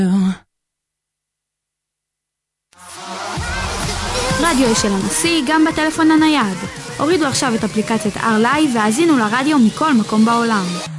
רדיו של הנשיא גם בטלפון הנייד. הורידו עכשיו את אפליקציית R-Live והאזינו לרדיו מכל מקום בעולם.